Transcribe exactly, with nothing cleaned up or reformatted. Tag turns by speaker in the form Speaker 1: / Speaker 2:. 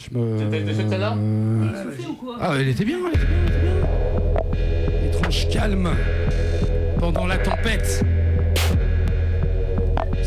Speaker 1: Je me...
Speaker 2: T'étais celle-là
Speaker 1: euh... Ah, elle était bien, elle était bien, elle était bien. Étrange calme pendant la tempête. C'est quoi ce truc ?